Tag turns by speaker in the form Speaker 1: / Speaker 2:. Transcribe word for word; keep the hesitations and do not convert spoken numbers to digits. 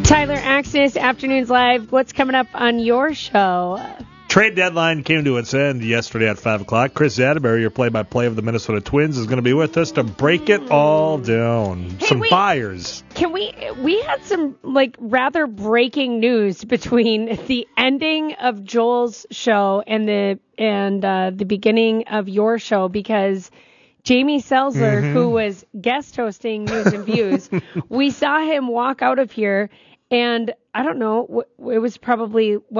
Speaker 1: Tyler Axis, Afternoons Live. What's coming up on your show?
Speaker 2: Trade deadline came to its end yesterday at five o'clock. Chris Zatterberry, your play-by-play of the Minnesota Twins, is going to be with us to break it all down.
Speaker 1: Hey,
Speaker 2: some
Speaker 1: wait,
Speaker 2: buyers.
Speaker 1: Can we, we had some, like, rather breaking news between the ending of Joel's show and the, and uh, the beginning of your show, because Jamie Selzler,
Speaker 2: mm-hmm.
Speaker 1: who was guest hosting News and Views, we saw him walk out of here, and I don't know, it was probably